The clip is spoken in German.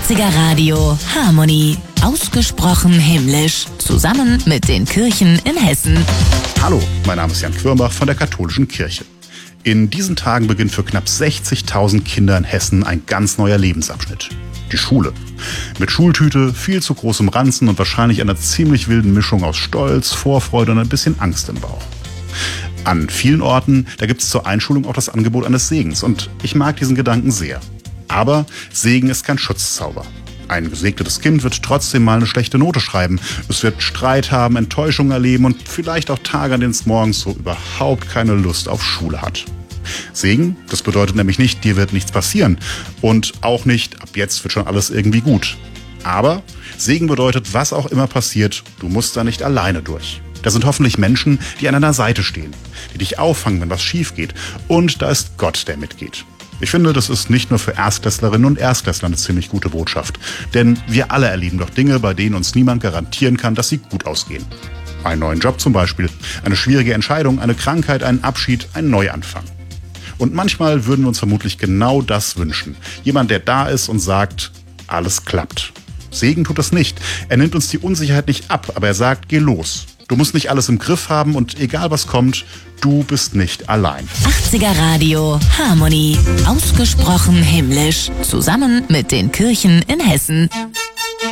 80er Radio Harmonie. Ausgesprochen himmlisch. Zusammen mit den Kirchen in Hessen. Hallo, mein Name ist Jan Quirmbach von der Katholischen Kirche. In diesen Tagen beginnt für knapp 60.000 Kinder in Hessen ein ganz neuer Lebensabschnitt. Die Schule. Mit Schultüte, viel zu großem Ranzen und wahrscheinlich einer ziemlich wilden Mischung aus Stolz, Vorfreude und ein bisschen Angst im Bauch. An vielen Orten, da gibt es zur Einschulung auch das Angebot eines Segens und ich mag diesen Gedanken sehr. Aber Segen ist kein Schutzzauber. Ein gesegnetes Kind wird trotzdem mal eine schlechte Note schreiben. Es wird Streit haben, Enttäuschung erleben und vielleicht auch Tage, an denen es morgens so überhaupt keine Lust auf Schule hat. Segen, das bedeutet nämlich nicht, dir wird nichts passieren. Und auch nicht, ab jetzt wird schon alles irgendwie gut. Aber Segen bedeutet, was auch immer passiert, du musst da nicht alleine durch. Da sind hoffentlich Menschen, die an deiner Seite stehen, die dich auffangen, wenn was schief geht. Und da ist Gott, der mitgeht. Ich finde, das ist nicht nur für Erstklässlerinnen und Erstklässler eine ziemlich gute Botschaft. Denn wir alle erleben doch Dinge, bei denen uns niemand garantieren kann, dass sie gut ausgehen. Einen neuen Job zum Beispiel, eine schwierige Entscheidung, eine Krankheit, einen Abschied, ein Neuanfang. Und manchmal würden wir uns vermutlich genau das wünschen. Jemand, der da ist und sagt, alles klappt. Segen tut das nicht. Er nimmt uns die Unsicherheit nicht ab, aber er sagt, geh los. Du musst nicht alles im Griff haben und egal was kommt, du bist nicht allein. 80er Radio Harmonie. Ausgesprochen himmlisch. Zusammen mit den Kirchen in Hessen.